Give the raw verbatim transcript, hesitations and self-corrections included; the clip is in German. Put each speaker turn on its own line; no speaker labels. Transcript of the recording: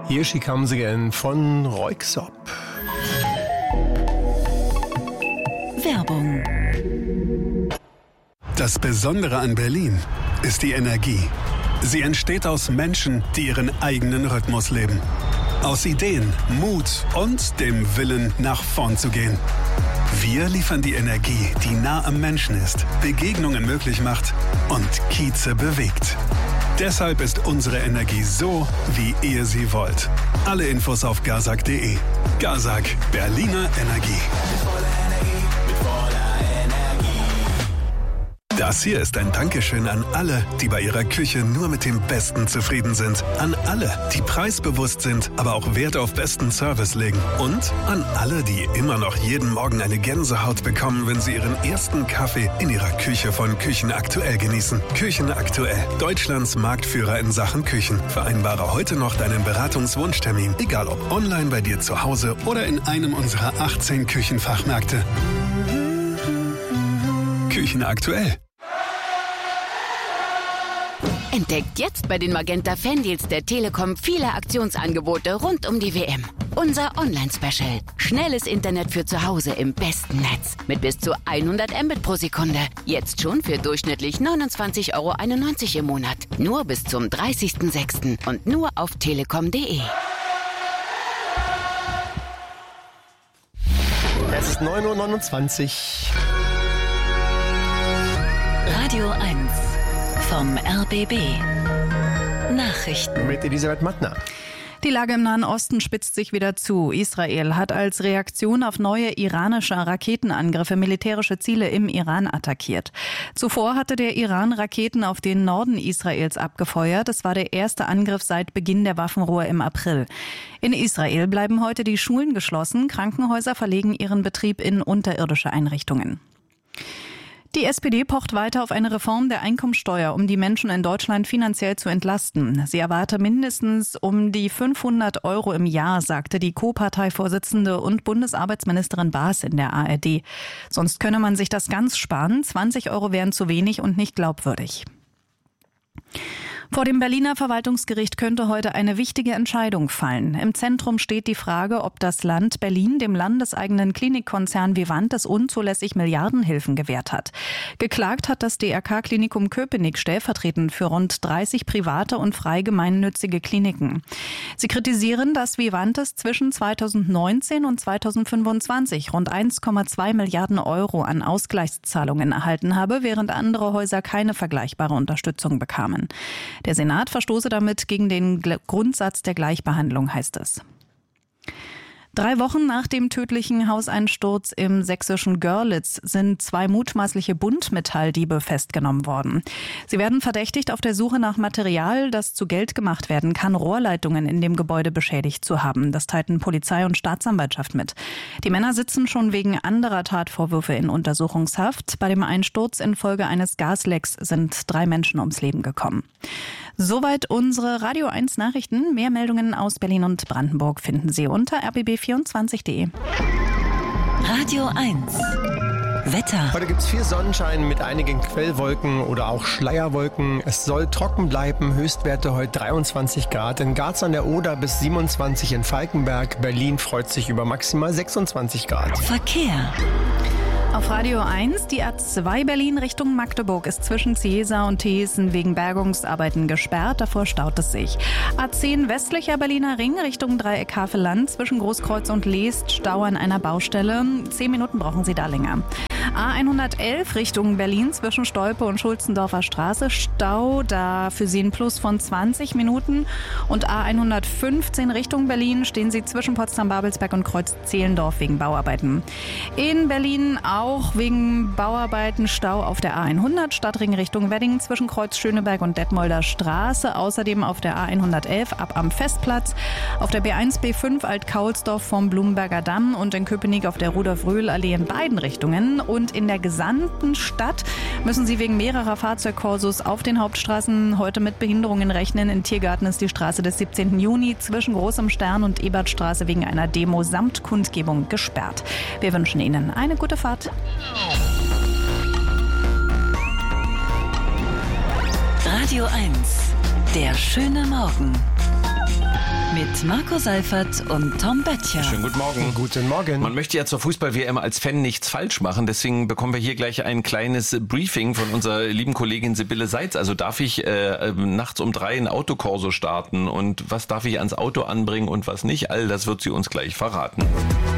Here She Comes Again von Röyksopp.
Werbung.
Das Besondere an Berlin ist die Energie. Sie entsteht aus Menschen, die ihren eigenen Rhythmus leben. Aus Ideen, Mut und dem Willen, nach vorn zu gehen. Wir liefern die Energie, die nah am Menschen ist, Begegnungen möglich macht und Kieze bewegt. Deshalb ist unsere Energie so, wie ihr sie wollt. Alle Infos auf gazak punkt de. Gazak, Berliner Energie. Das hier ist ein Dankeschön an alle, die bei ihrer Küche nur mit dem Besten zufrieden sind. An alle, die preisbewusst sind, aber auch Wert auf besten Service legen. Und an alle, die immer noch jeden Morgen eine Gänsehaut bekommen, wenn sie ihren ersten Kaffee in ihrer Küche von Küchen Aktuell genießen. Küchen Aktuell, Deutschlands Marktführer in Sachen Küchen. Vereinbare heute noch deinen Beratungswunschtermin, egal ob online bei dir zu Hause oder in einem unserer achtzehn Küchenfachmärkte. Küchen Aktuell.
Entdeckt jetzt bei den Magenta Fandeals der Telekom viele Aktionsangebote rund um die W M. Unser Online-Special. Schnelles Internet für zu Hause im besten Netz. Mit bis zu hundert Mbit pro Sekunde. Jetzt schon für durchschnittlich neunundzwanzig Euro einundneunzig im Monat. Nur bis zum dreißigsten sechsten und nur auf telekom punkt de.
Es ist neun Uhr neunundzwanzig.
Radio eins vom R B B. Nachrichten
Mit Elisabeth Mattner.
Die Lage im Nahen Osten spitzt sich wieder zu. Israel hat als Reaktion auf neue iranische Raketenangriffe militärische Ziele im Iran attackiert. Zuvor hatte der Iran Raketen auf den Norden Israels abgefeuert. Es war der erste Angriff seit Beginn der Waffenruhe im April. In Israel bleiben heute die Schulen geschlossen. Krankenhäuser verlegen ihren Betrieb in unterirdische Einrichtungen. Die S P D pocht weiter auf eine Reform der Einkommensteuer, um die Menschen in Deutschland finanziell zu entlasten. Sie erwarte mindestens um die fünfhundert Euro im Jahr, sagte die Co-Parteivorsitzende und Bundesarbeitsministerin Baas in der A R D. Sonst könne man sich das ganz sparen. zwanzig Euro wären zu wenig und nicht glaubwürdig. Vor dem Berliner Verwaltungsgericht könnte heute eine wichtige Entscheidung fallen. Im Zentrum steht die Frage, ob das Land Berlin dem landeseigenen Klinikkonzern Vivantes unzulässig Milliardenhilfen gewährt hat. Geklagt hat das D R K-Klinikum Köpenick stellvertretend für rund dreißig private und frei gemeinnützige Kliniken. Sie kritisieren, dass Vivantes zwischen zweitausendneunzehn und zweitausendfünfundzwanzig rund eins Komma zwei Milliarden Euro an Ausgleichszahlungen erhalten habe, während andere Häuser keine vergleichbare Unterstützung bekamen. Der Senat verstoße damit gegen den Grundsatz der Gleichbehandlung, heißt es. Drei Wochen nach dem tödlichen Hauseinsturz im sächsischen Görlitz sind zwei mutmaßliche Buntmetalldiebe festgenommen worden. Sie werden verdächtigt, auf der Suche nach Material, das zu Geld gemacht werden kann, Rohrleitungen in dem Gebäude beschädigt zu haben. Das teilten Polizei und Staatsanwaltschaft mit. Die Männer sitzen schon wegen anderer Tatvorwürfe in Untersuchungshaft. Bei dem Einsturz infolge eines Gaslecks sind drei Menschen ums Leben gekommen. Soweit unsere Radio eins Nachrichten. Mehr Meldungen aus Berlin und Brandenburg finden Sie unter r b b vierundzwanzig punkt de.
Radio eins Wetter.
Heute gibt es viel Sonnenschein mit einigen Quellwolken oder auch Schleierwolken. Es soll trocken bleiben. Höchstwerte heute dreiundzwanzig Grad. In Garz an der Oder bis siebenundzwanzig in Falkenberg. Berlin freut sich über maximal sechsundzwanzig Grad.
Verkehr.
Auf Radio eins, die A zwei Berlin Richtung Magdeburg ist zwischen Ziesa und Thesen wegen Bergungsarbeiten gesperrt, davor staut es sich. A zehn westlicher Berliner Ring Richtung Dreieck Havelland zwischen Großkreuz und Leest, Stau an einer Baustelle. Zehn Minuten brauchen Sie da länger. A hundertelf Richtung Berlin zwischen Stolpe und Schulzendorfer Straße, Stau, da für Sie ein Plus von zwanzig Minuten. Und A hundertfünfzehn Richtung Berlin stehen Sie zwischen Potsdam-Babelsberg und Kreuz-Zehlendorf wegen Bauarbeiten. In Berlin auch wegen Bauarbeiten Stau auf der A hundert, Stadtring Richtung Wedding zwischen Kreuz Schöneberg und Detmolder Straße. Außerdem auf der A hundertelf ab am Festplatz, auf der B eins B fünf Alt-Kaulsdorf vom Blumenberger Damm und in Köpenick auf der Rudolf-Röhl-Allee in beiden Richtungen. Und in der gesamten Stadt müssen Sie wegen mehrerer Fahrzeugkorsos auf den Hauptstraßen heute mit Behinderungen rechnen. In Tiergarten ist die Straße des siebzehnten Juni zwischen Großem Stern und Ebertstraße wegen einer Demo samt Kundgebung gesperrt. Wir wünschen Ihnen eine gute Fahrt.
Radio eins, der schöne Morgen. Mit Marco Seifert und Tom Böttcher.
Schönen guten Morgen.
Guten Morgen.
Man möchte ja zur Fußball-W M als Fan nichts falsch machen, deswegen bekommen wir hier gleich ein kleines Briefing von unserer lieben Kollegin Sibylle Seitz. Also darf ich äh, nachts um drei ein Autokorso starten und was darf ich ans Auto anbringen und was nicht? All das wird sie uns gleich verraten.